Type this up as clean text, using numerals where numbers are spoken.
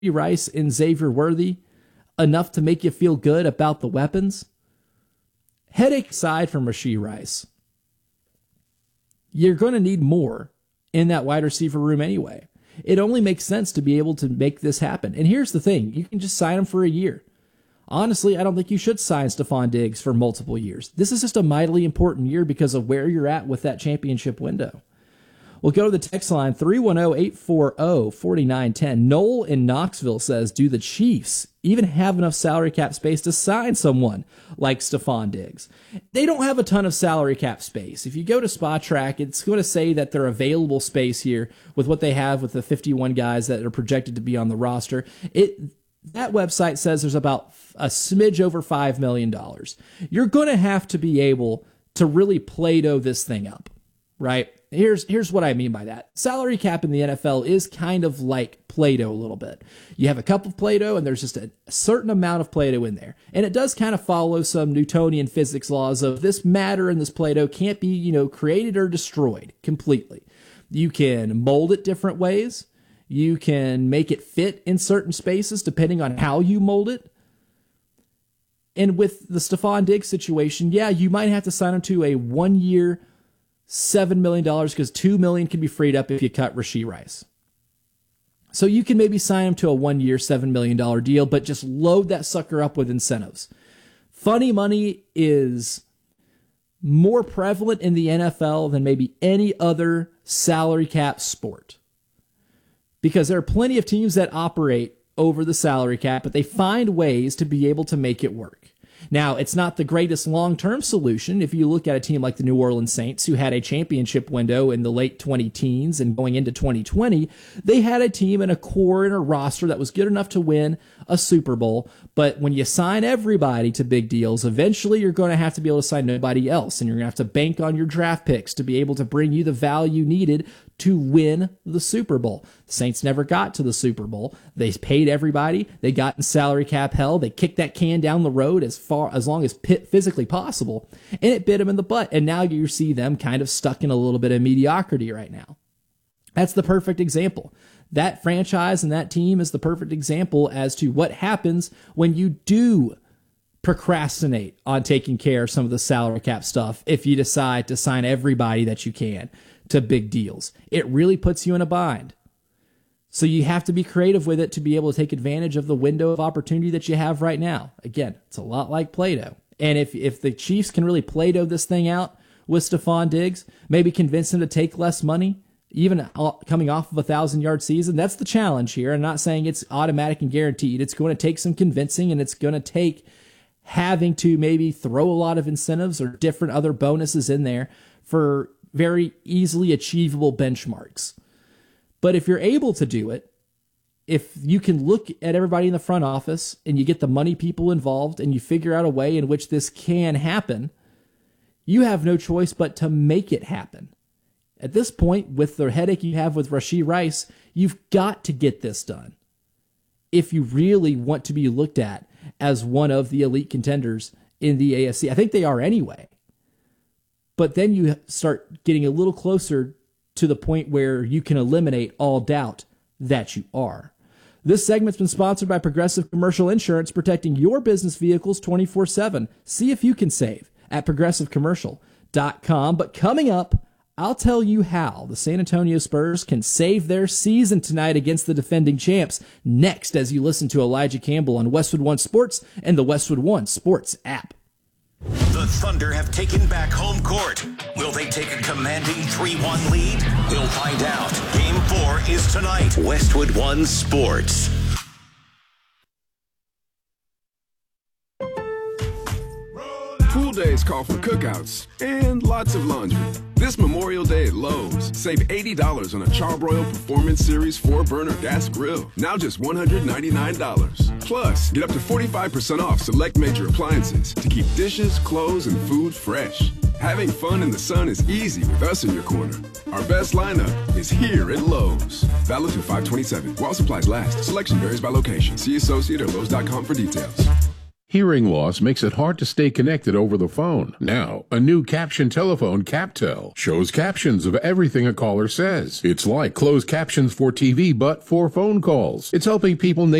Rice and Xavier Worthy enough to make you feel good about the weapons? Headache aside from Rashee Rice, you're going to need more in that wide receiver room anyway. It only makes sense to be able to make this happen. And here's the thing. You can just sign him for a year. Honestly, I don't think you should sign Stephon Diggs for multiple years. This is just a mightily important year because of where you're at with that championship window. We'll go to the text line, 310-840-4910. Noel in Knoxville says, do the Chiefs even have enough salary cap space to sign someone like Stephon Diggs? They don't have a ton of salary cap space. If you go to SpotTrack, it's going to say that their available space here with what they have with the 51 guys that are projected to be on the roster, that website says there's about a smidge over $5 million. You're going to have to be able to really Play-Doh this thing up, right? Here's what I mean by that. Salary cap in the NFL is kind of like Play-Doh a little bit. You have a cup of Play-Doh and there's just a certain amount of Play-Doh in there. And it does kind of follow some Newtonian physics laws of this matter in this Play-Doh can't be, created or destroyed completely. You can mold it different ways. You can make it fit in certain spaces depending on how you mold it. And with the Stephon Diggs situation, yeah, you might have to sign him to a 1 year, $7 million because $2 million can be freed up if you cut Rashee Rice. So you can maybe sign him to a 1 year, $7 million deal, but just load that sucker up with incentives. Funny money is more prevalent in the NFL than maybe any other salary cap sport. Because there are plenty of teams that operate over the salary cap, but they find ways to be able to make it work. Now, it's not the greatest long-term solution. If you look at a team like the New Orleans Saints, who had a championship window in the late 2010s and going into 2020, they had a team and a core and a roster that was good enough to win a Super Bowl. But when you sign everybody to big deals, eventually you're going to have to be able to sign nobody else, and you're going to have to bank on your draft picks to be able to bring you the value needed to win the Super Bowl. The Saints never got to the Super Bowl. They paid everybody. They got in salary cap hell. They kicked that can down the road as long as physically possible, and it bit them in the butt. And now you see them kind of stuck in a little bit of mediocrity right now. That's the perfect example. That franchise and that team is the perfect example as to what happens when you do procrastinate on taking care of some of the salary cap stuff if you decide to sign everybody that you can to big deals. It really puts you in a bind. So you have to be creative with it to be able to take advantage of the window of opportunity that you have right now. Again, it's a lot like Play-Doh. And if the Chiefs can really Play-Doh this thing out with Stephon Diggs, maybe convince him to take less money, even coming off of a 1,000-yard season, that's the challenge here. I'm not saying it's automatic and guaranteed. It's going to take some convincing, and it's going to take having to maybe throw a lot of incentives or different other bonuses in there for very easily achievable benchmarks. But if you're able to do it, if you can look at everybody in the front office and you get the money people involved and you figure out a way in which this can happen, you have no choice but to make it happen. At this point, with the headache you have with Rashee Rice, you've got to get this done if you really want to be looked at as one of the elite contenders in the AFC. I think they are anyway. But then you start getting a little closer to the point where you can eliminate all doubt that you are. This segment's been sponsored by Progressive Commercial Insurance, protecting your business vehicles 24/7. See if you can save at progressivecommercial.com. But coming up, I'll tell you how the San Antonio Spurs can save their season tonight against the defending champs, next as you listen to Elijah Campbell on Westwood One Sports and the Westwood One Sports app. The Thunder have taken back home court. Will they take a commanding 3-1 lead? We'll find out. Game 4 is tonight. Westwood One Sports. Pool days call for cookouts and lots of laundry. This Memorial Day at Lowe's, save $80 on a Charbroil Performance Series 4-burner gas grill. Now just $199. Plus, get up to 45% off select major appliances to keep dishes, clothes, and food fresh. Having fun in the sun is easy with us in your corner. Our best lineup is here at Lowe's. Valid through 5/27. While supplies last. Selection varies by location. See associate or Lowe's.com for details. Hearing loss makes it hard to stay connected over the phone. Now, a new caption telephone, CapTel, shows captions of everything a caller says. It's like closed captions for TV, but for phone calls. It's helping people